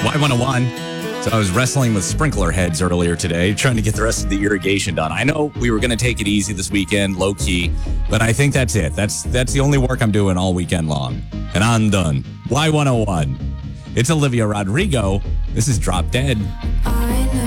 Y101. So I was wrestling with sprinkler heads earlier today, trying to get the rest of the irrigation done. I know we were going to take it easy this weekend, low key, but I think that's it. That's the only work I'm doing all weekend long. And I'm done. Y101. It's Olivia Rodrigo. This is Drop Dead.